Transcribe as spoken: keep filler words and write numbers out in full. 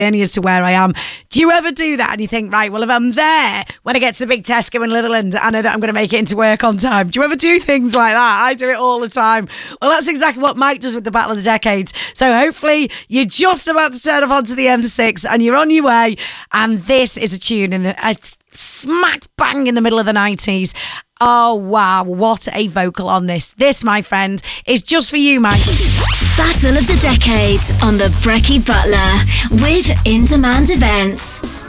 journey as to where I am. Do you ever do that and you think, right, well, if I'm there when I get to the big Tesco in Litherland, I know that I'm going to make it into work on time. Do you ever do things like that? I do it all the time. Well, that's exactly what Mike does with the Battle of the Decades. So hopefully you're just about to turn off onto the M six and you're on your way. And this is a tune in the uh, smack bang in the middle of the nineties. Oh, wow. What a vocal on this. This, my friend, is just for you, Mike. Battle of the Decades on the Brecky Butler with In Demand Events.